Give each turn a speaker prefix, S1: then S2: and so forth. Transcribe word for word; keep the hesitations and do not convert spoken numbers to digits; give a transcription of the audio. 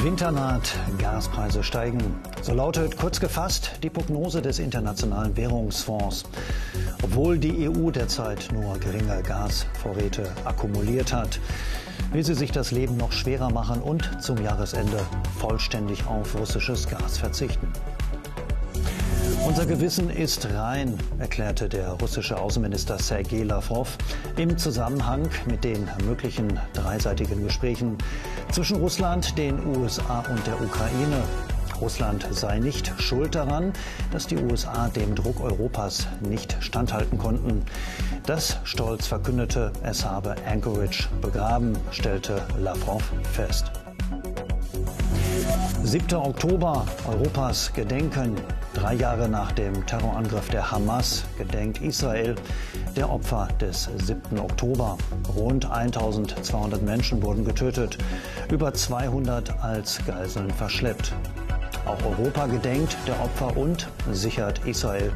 S1: Winter naht, Gaspreise steigen. So lautet kurz gefasst die Prognose des Internationalen Währungsfonds. Obwohl die E U derzeit nur geringe Gasvorräte akkumuliert hat, will sie sich das Leben noch schwerer machen und zum Jahresende vollständig auf russisches Gas verzichten. Unser Gewissen ist rein, erklärte der russische Außenminister Sergei Lawrow im Zusammenhang mit den möglichen dreiseitigen Gesprächen zwischen Russland, den U S A und der Ukraine. Russland sei nicht schuld daran, dass die U S A dem Druck Europas nicht standhalten konnten. Das stolz verkündete, es habe Anchorage begraben, stellte Lawrow fest. siebter Oktober, Europas Gedenken. Drei Jahre nach dem Terrorangriff der Hamas gedenkt Israel der Opfer des siebten Oktober. Rund eintausendzweihundert Menschen wurden getötet, über zweihundert als Geiseln verschleppt. Auch Europa gedenkt der Opfer und sichert Israel